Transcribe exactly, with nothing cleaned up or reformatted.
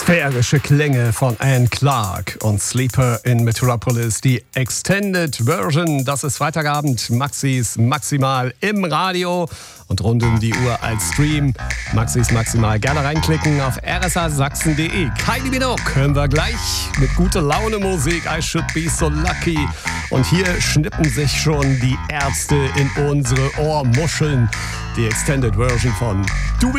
Sphärische Klänge von Anne Clark und Sleeper in Metropolis, die Extended Version. Das ist Freitagabend, Maxis Maximal im Radio und rund um die Uhr als Stream. Maxis Maximal, gerne reinklicken auf r s a sachsen punkt d e. Kylie Minogue hören wir gleich mit guter Laune Musik, I Should Be So Lucky. Und hier schnippen sich schon die Ärzte in unsere Ohrmuscheln. Die Extended Version von